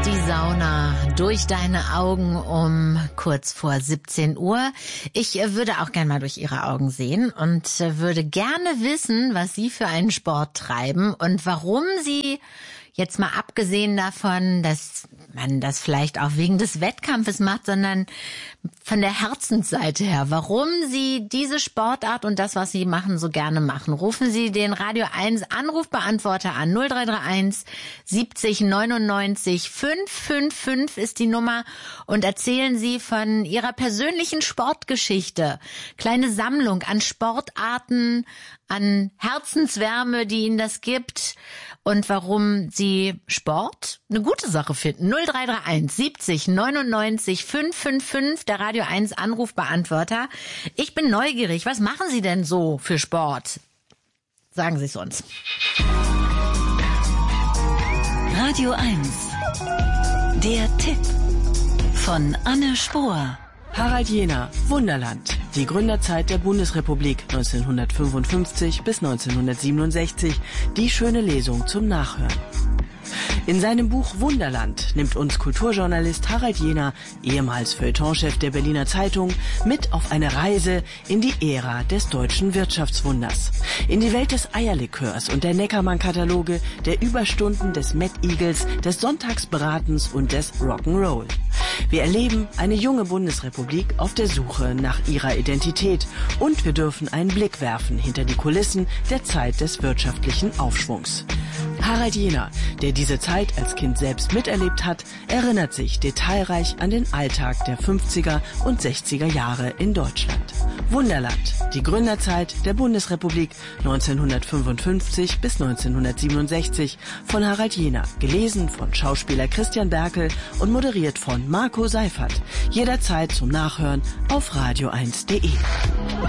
Die Sauna durch deine Augen um kurz vor 17 Uhr. Ich würde auch gerne mal durch Ihre Augen sehen und würde gerne wissen, was Sie für einen Sport treiben und warum Sie, jetzt mal abgesehen davon, dass man das vielleicht auch wegen des Wettkampfes macht, sondern von der Herzensseite her, warum Sie diese Sportart und das, was Sie machen, so gerne machen. Rufen Sie den Radio 1 Anrufbeantworter an. 0331 70 99 555 ist die Nummer und erzählen Sie von Ihrer persönlichen Sportgeschichte. Kleine Sammlung an Sportarten, an Herzenswärme, die Ihnen das gibt und warum Sie Sport eine gute Sache finden. 0331 70 99 555, der Radio 1 Anrufbeantworter. Ich bin neugierig. Was machen Sie denn so für Sport? Sagen Sie es uns. Radio 1. Der Tipp von Anne Spohr. Harald Jena, Wunderland. Die Gründerzeit der Bundesrepublik 1955 bis 1967. Die schöne Lesung zum Nachhören. In seinem Buch Wunderland nimmt uns Kulturjournalist Harald Jena, ehemals Feuilletonchef der Berliner Zeitung, mit auf eine Reise in die Ära des deutschen Wirtschaftswunders. In die Welt des Eierlikörs und der Neckermann-Kataloge, der Überstunden des Mad Eagles, des Sonntagsberatens und des Rock'n'Roll. Wir erleben eine junge Bundesrepublik auf der Suche nach ihrer Identität und wir dürfen einen Blick werfen hinter die Kulissen der Zeit des wirtschaftlichen Aufschwungs. Harald Jena, der diese Zeit als Kind selbst miterlebt hat, erinnert sich detailreich an den Alltag der 50er und 60er Jahre in Deutschland. Wunderland, die Gründerzeit der Bundesrepublik 1955 bis 1967 von Harald Jena, gelesen von Schauspieler Christian Berkel und moderiert von Marco Seifert. Jederzeit zum Nachhören auf radio1.de.